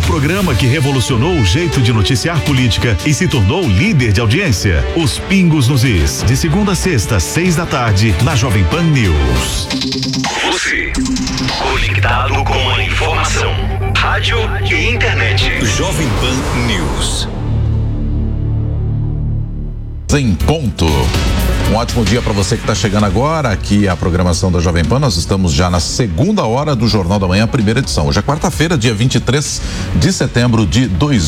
programa que revolucionou o jeito de noticiar política e se tornou líder de audiência. Os Pingos nos Is, de segunda a sexta, 6 da tarde, na Jovem Pan News. Você, conectado com a informação, rádio e internet. Jovem Pan News. Em ponto. Um ótimo dia para você que está chegando agora aqui a programação da Jovem Pan. Nós estamos já na segunda hora do Jornal da Manhã, primeira edição. Hoje é quarta-feira, dia 23 de setembro de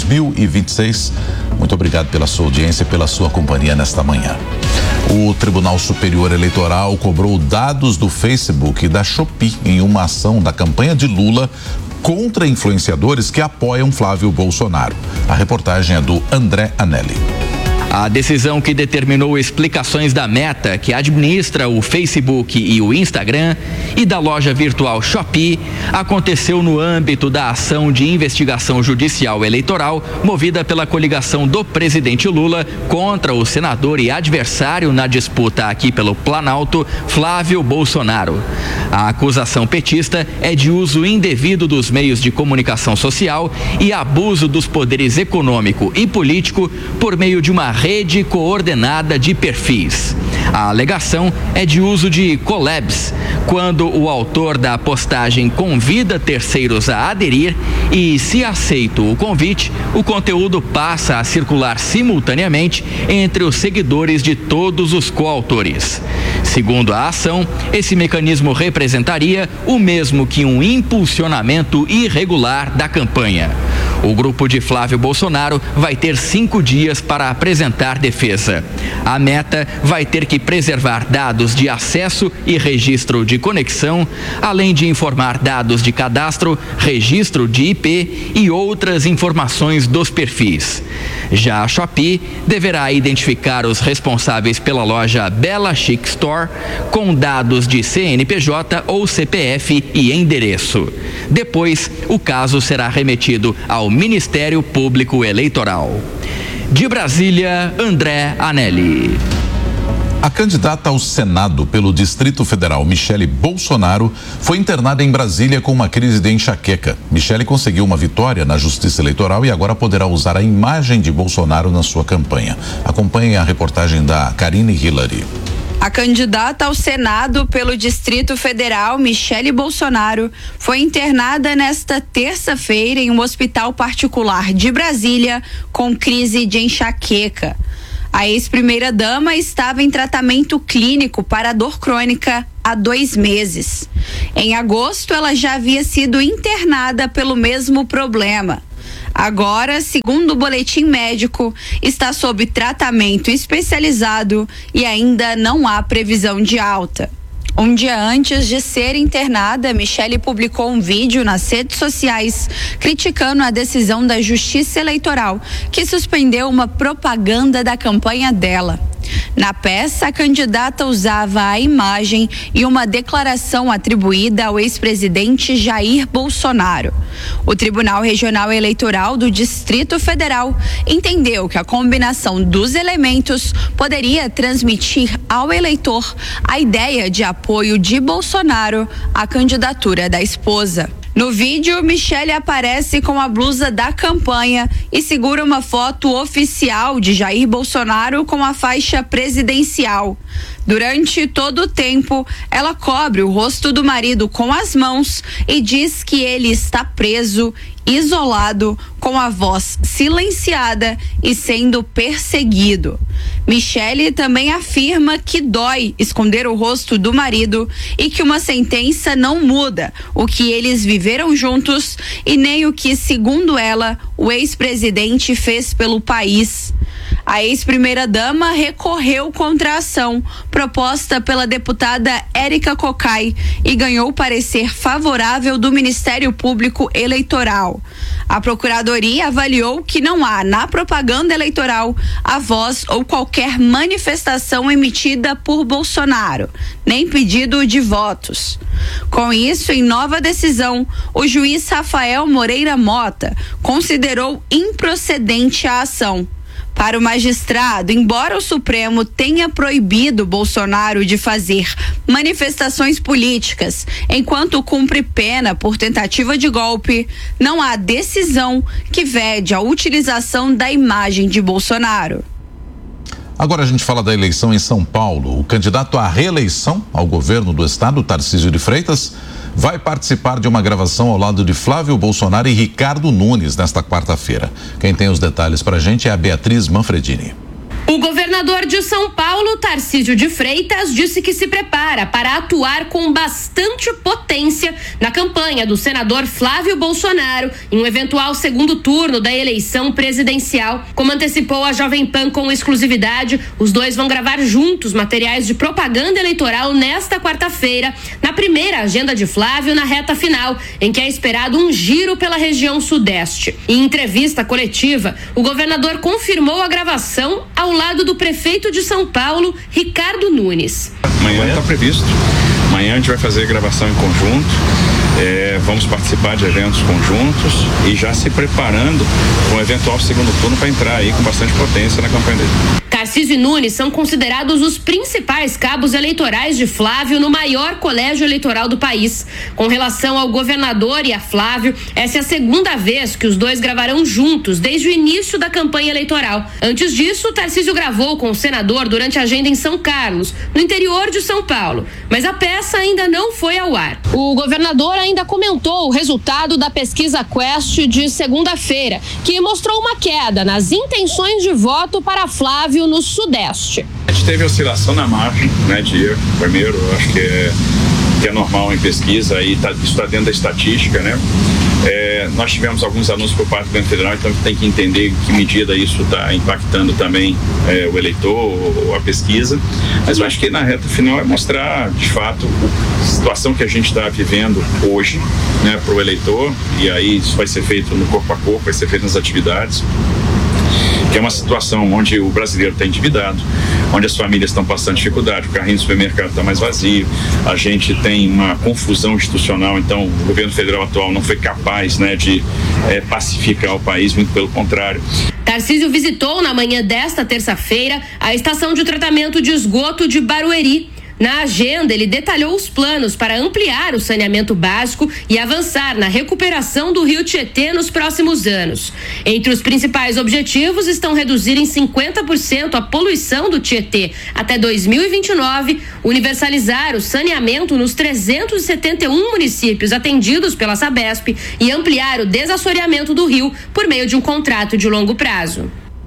2026. Muito obrigado pela sua audiência e pela sua companhia nesta manhã. O Tribunal Superior Eleitoral cobrou dados do Facebook e da Shopee em uma ação da campanha de Lula contra influenciadores que apoiam Flávio Bolsonaro. A reportagem é do André Anelli. A decisão que determinou explicações da Meta, que administra o Facebook e o Instagram, e da loja virtual Shopee, aconteceu no âmbito da ação de investigação judicial eleitoral movida pela coligação do presidente Lula contra o senador e adversário na disputa aqui pelo Planalto, Flávio Bolsonaro. A acusação petista é de uso indevido dos meios de comunicação social e abuso dos poderes econômico e político por meio de uma rede coordenada de perfis. A alegação é de uso de collabs, quando o autor da postagem convida terceiros a aderir e, se aceito o convite, o conteúdo passa a circular simultaneamente entre os seguidores de todos os coautores. Segundo a ação, esse mecanismo representaria o mesmo que um impulsionamento irregular da campanha. O grupo de Flávio Bolsonaro vai ter 5 dias para apresentar defesa. A Meta vai ter que preservar dados de acesso e registro de conexão, além de informar dados de cadastro, registro de IP e outras informações dos perfis. Já a Shopee deverá identificar os responsáveis pela loja Bela Chic Store com dados de CNPJ ou CPF e endereço. Depois, o caso será remetido ao Ministério Público Eleitoral. De Brasília, André Anelli. A candidata ao Senado pelo Distrito Federal, Michele Bolsonaro, foi internada em Brasília com uma crise de enxaqueca. Michele conseguiu uma vitória na Justiça Eleitoral e agora poderá usar a imagem de Bolsonaro na sua campanha. Acompanhe a reportagem da Karine Hillary. A candidata ao Senado pelo Distrito Federal, Michele Bolsonaro, foi internada nesta terça-feira em um hospital particular de Brasília com crise de enxaqueca. A ex-primeira-dama estava em tratamento clínico para dor crônica há 2 meses. Em agosto, ela já havia sido internada pelo mesmo problema. Agora, segundo o boletim médico, está sob tratamento especializado e ainda não há previsão de alta. Um dia antes de ser internada, Michele publicou um vídeo nas redes sociais criticando a decisão da Justiça Eleitoral, que suspendeu uma propaganda da campanha dela. Na peça, a candidata usava a imagem e uma declaração atribuída ao ex-presidente Jair Bolsonaro. O Tribunal Regional Eleitoral do Distrito Federal entendeu que a combinação dos elementos poderia transmitir ao eleitor a ideia de apoio de Bolsonaro à candidatura da esposa. No vídeo, Michele aparece com a blusa da campanha e segura uma foto oficial de Jair Bolsonaro com a faixa presidencial. Durante todo o tempo, ela cobre o rosto do marido com as mãos e diz que ele está preso, isolado, com a voz silenciada e sendo perseguido. Michele também afirma que dói esconder o rosto do marido e que uma sentença não muda o que eles viveram juntos e nem o que, segundo ela, o ex-presidente fez pelo país. A ex-primeira-dama recorreu contra a ação proposta pela deputada Érica Cocai e ganhou parecer favorável do Ministério Público Eleitoral. A Procuradoria avaliou que não há na propaganda eleitoral a voz ou qualquer manifestação emitida por Bolsonaro, nem pedido de votos. Com isso, em nova decisão, o juiz Rafael Moreira Mota considerou improcedente a ação. Para o magistrado, embora o Supremo tenha proibido Bolsonaro de fazer manifestações políticas enquanto cumpre pena por tentativa de golpe, não há decisão que vede a utilização da imagem de Bolsonaro. Agora a gente fala da eleição em São Paulo. O candidato à reeleição ao governo do estado, Tarcísio de Freitas, vai participar de uma gravação ao lado de Flávio Bolsonaro e Ricardo Nunes nesta quarta-feira. Quem tem os detalhes pra gente é a Beatriz Manfredini. O governador de São Paulo, Tarcísio de Freitas, disse que se prepara para atuar com bastante potência na campanha do senador Flávio Bolsonaro em um eventual segundo turno da eleição presidencial. Como antecipou a Jovem Pan com exclusividade, os dois vão gravar juntos materiais de propaganda eleitoral nesta quarta-feira, na primeira agenda de Flávio na reta final, em que é esperado um giro pela região sudeste. Em entrevista coletiva, o governador confirmou a gravação ao lado do prefeito de São Paulo, Ricardo Nunes. Amanhã está previsto. Amanhã a gente vai fazer gravação em conjunto. Vamos participar de eventos conjuntos e já se preparando para um eventual segundo turno para entrar aí com bastante potência na campanha dele. Tarcísio e Nunes são considerados os principais cabos eleitorais de Flávio no maior colégio eleitoral do país. Com relação ao governador e a Flávio, essa é a segunda vez que os dois gravarão juntos desde o início da campanha eleitoral. Antes disso, Tarcísio gravou com o senador durante a agenda em São Carlos, no interior de São Paulo, mas a peça ainda não foi ao ar. O governador ainda comentou o resultado da pesquisa Quest de segunda-feira, que mostrou uma queda nas intenções de voto para Flávio no Sudeste. A gente teve oscilação na margem, né, de erro. Primeiro, eu acho que é normal em pesquisa e isso está dentro da estatística, né? Nós tivemos alguns anúncios por parte do governo federal, então tem que entender em que medida isso está impactando também o eleitor ou a pesquisa. Mas eu acho que na reta final é mostrar, de fato, a situação que a gente está vivendo hoje, né, para o eleitor, e aí isso vai ser feito no corpo a corpo, vai ser feito nas atividades, que é uma situação onde o brasileiro está endividado, onde as famílias estão passando dificuldade, o carrinho do supermercado está mais vazio, a gente tem uma confusão institucional, então o governo federal atual não foi capaz, né, de pacificar o país, muito pelo contrário. Tarcísio visitou na manhã desta terça-feira a estação de tratamento de esgoto de Barueri. Na agenda, ele detalhou os planos para ampliar o saneamento básico e avançar na recuperação do Rio Tietê nos próximos anos. Entre os principais objetivos estão reduzir em 50% a poluição do Tietê até 2029, universalizar o saneamento nos 371 municípios atendidos pela Sabesp e ampliar o desassoreamento do rio por meio de um contrato de longo prazo.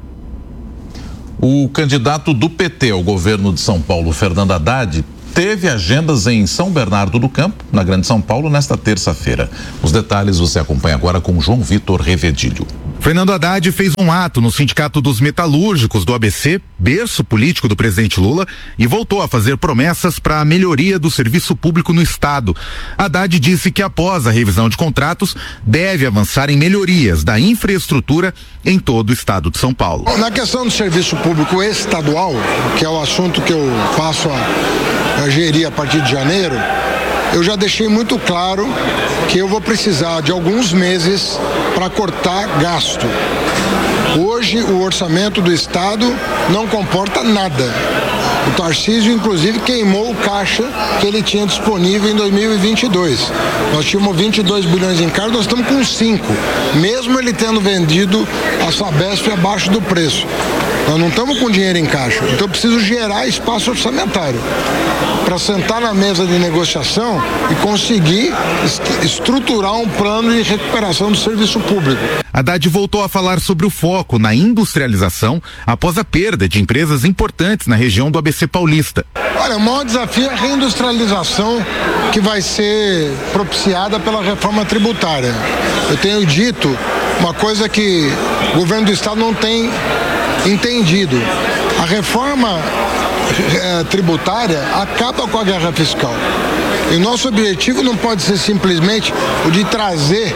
O candidato do PT ao governo de São Paulo, Fernando Haddad, teve agendas em São Bernardo do Campo, na Grande São Paulo, nesta terça-feira. Os detalhes você acompanha agora com João Vitor Revedilho. Fernando Haddad fez um ato no Sindicato dos Metalúrgicos do ABC, berço político do presidente Lula, e voltou a fazer promessas para a melhoria do serviço público no estado. Haddad disse que após a revisão de contratos, deve avançar em melhorias da infraestrutura em todo o estado de São Paulo. Na questão do serviço público estadual, que é o assunto que eu passo a gerir a partir de janeiro, eu já deixei muito claro que eu vou precisar de alguns meses para cortar gasto. Hoje o orçamento do estado não comporta nada. O Tarcísio, inclusive, queimou o caixa que ele tinha disponível em 2022. Nós tínhamos 22 bilhões em caixa, nós estamos com 5, mesmo ele tendo vendido a Sabesp abaixo do preço. Nós não estamos com dinheiro em caixa, então eu preciso gerar espaço orçamentário para sentar na mesa de negociação e conseguir estruturar um plano de recuperação do serviço público. Haddad voltou a falar sobre o foco na industrialização após a perda de empresas importantes na região do ABC paulista. Olha, o maior desafio é a reindustrialização que vai ser propiciada pela reforma tributária. Eu tenho dito uma coisa que o governo do estado não tem entendido. A reforma tributária acaba com a guerra fiscal. E o nosso objetivo não pode ser simplesmente o de trazer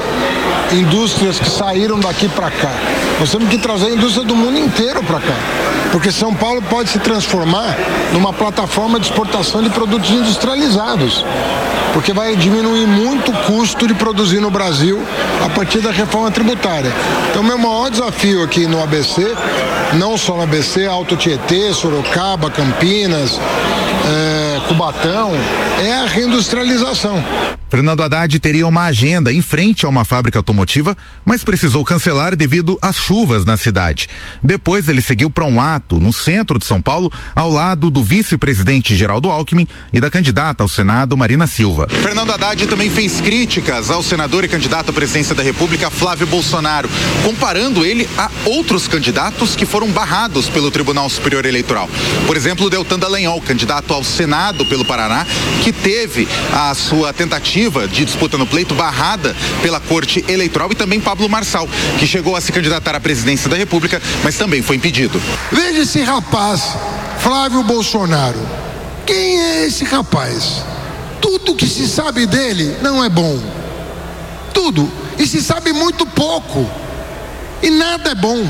indústrias que saíram daqui para cá. Nós temos que trazer a indústria do mundo inteiro para cá, porque São Paulo pode se transformar numa plataforma de exportação de produtos industrializados, porque vai diminuir muito o custo de produzir no Brasil a partir da reforma tributária. Então, meu maior desafio aqui no ABC, não só no ABC, Alto Tietê, Sorocaba, Campinas, Cubatão, é a reindustrialização. Fernando Haddad teria uma agenda em frente a uma fábrica automotiva, mas precisou cancelar devido às chuvas na cidade. Depois ele seguiu para um ato no centro de São Paulo, ao lado do vice-presidente Geraldo Alckmin e da candidata ao Senado, Marina Silva. Fernando Haddad também fez críticas ao senador e candidato à presidência da República, Flávio Bolsonaro, comparando ele a outros candidatos que foram barrados pelo Tribunal Superior Eleitoral. Por exemplo, Deltan Dallagnol, candidato ao Senado pelo Paraná, que teve a sua tentativa de disputa no pleito barrada pela Corte Eleitoral, e também Pablo Marçal, que chegou a se candidatar à presidência da República, mas também foi impedido. Veja esse rapaz, Flávio Bolsonaro. Quem é esse rapaz? Tudo que se sabe dele não é bom. Tudo. E se sabe muito pouco. E nada é bom.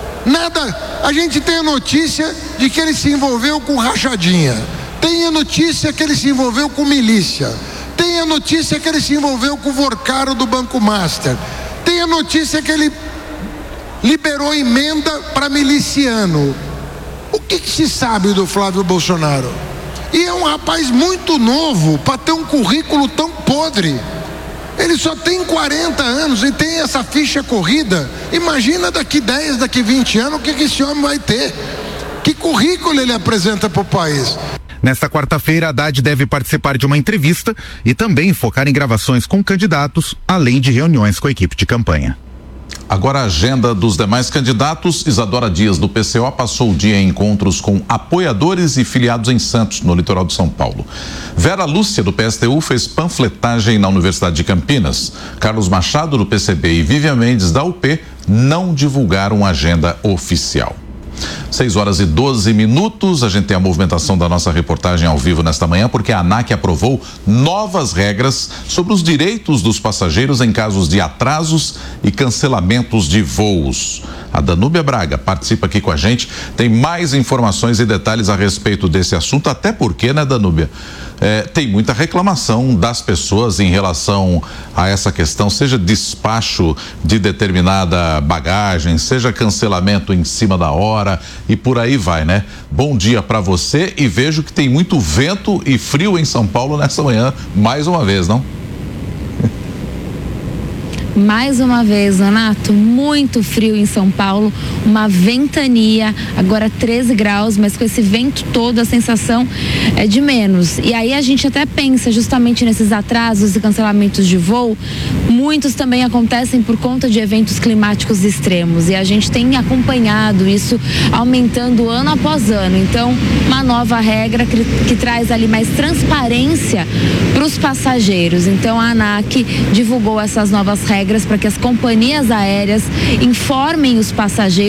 Nada. A gente tem a notícia de que ele se envolveu com rachadinha. Tem a notícia que ele se envolveu com milícia. Tem a notícia que ele se envolveu com o Vorcaro do Banco Master. Tem a notícia que ele liberou emenda para miliciano. O que se sabe do Flávio Bolsonaro? E é um rapaz muito novo para ter um currículo tão podre. Ele só tem 40 anos e tem essa ficha corrida. Imagina daqui 10, daqui 20 anos o que esse homem vai ter. Que currículo ele apresenta para o país? Nesta quarta-feira, Haddad deve participar de uma entrevista e também focar em gravações com candidatos, além de reuniões com a equipe de campanha. Agora a agenda dos demais candidatos. Isadora Dias, do PCO, passou o dia em encontros com apoiadores e filiados em Santos, no litoral de São Paulo. Vera Lúcia, do PSTU, fez panfletagem na Universidade de Campinas. Carlos Machado, do PCB, e Vivian Mendes, da UP, não divulgaram agenda oficial. 6h12. A gente tem a movimentação da nossa reportagem ao vivo nesta manhã, porque a ANAC aprovou novas regras sobre os direitos dos passageiros em casos de atrasos e cancelamentos de voos. A Danúbia Braga participa aqui com a gente, tem mais informações e detalhes a respeito desse assunto, até porque, né, Danúbia? Tem muita reclamação das pessoas em relação a essa questão, seja despacho de determinada bagagem, seja cancelamento em cima da hora e por aí vai, né? Bom dia para você, e vejo que tem muito vento e frio em São Paulo nessa manhã, mais uma vez, não? Mais uma vez, Donato, muito frio em São Paulo, uma ventania, agora 13 graus, mas com esse vento todo a sensação é de menos. E aí a gente até pensa justamente nesses atrasos e cancelamentos de voo, muitos também acontecem por conta de eventos climáticos extremos, e a gente tem acompanhado isso aumentando ano após ano. Então, uma nova regra que traz ali mais transparência para os passageiros. Então, a ANAC divulgou essas novas regras para que as companhias aéreas informem os passageiros